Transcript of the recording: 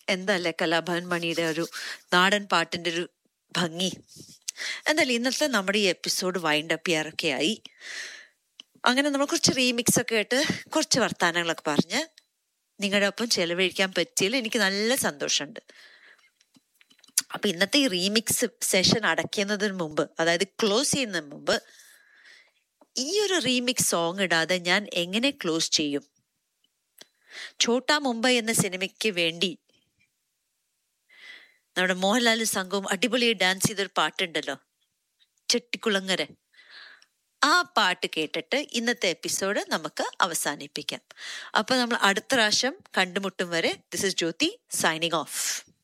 എന്തല്ലേ കലാഭവൻ മണിയുടെ ഒരു നാടൻ പാട്ടിന്റെ ഒരു ഭംഗി. എന്തായാലും ഇന്നത്തെ നമ്മുടെ ഈ എപ്പിസോഡ് വൈൻഡപ്പ് ചെയ്യാറൊക്കെ ആയി. അങ്ങനെ നമ്മൾ കുറച്ച് റീമിക്സ് ഒക്കെ ആയിട്ട് കുറച്ച് വർത്താനങ്ങളൊക്കെ പറഞ്ഞ് നിങ്ങളുടെ ഒപ്പം ചെലവഴിക്കാൻ പറ്റിയതിൽ എനിക്ക് നല്ല സന്തോഷമുണ്ട്. അപ്പൊ ഇന്നത്തെ ഈ റീമിക്സ് സെഷൻ അടയ്ക്കുന്നതിന് മുമ്പ്, അതായത് ക്ലോസ് ചെയ്യുന്നതിന് മുമ്പ്, ഈ ഒരു റീമിക്സ് സോങ് ഇടാതെ ഞാൻ എങ്ങനെ ക്ലോസ് ചെയ്യും? ഛോട്ടാ മുംബൈ എന്ന സിനിമയ്ക്ക് വേണ്ടി നമ്മുടെ മോഹൻലാലും സംഘവും അടിപൊളി ഡാൻസ് ചെയ്തൊരു പാട്ടുണ്ടല്ലോ, ചെട്ടിക്കുളങ്ങര. ആ പാട്ട് കേട്ടിട്ട് ഇന്നത്തെ എപ്പിസോഡ് നമുക്ക് അവസാനിപ്പിക്കാം. അപ്പൊ നമ്മൾ അടുത്ത പ്രാവശ്യം കണ്ടുമുട്ടും വരെ, this is Jyothi signing off.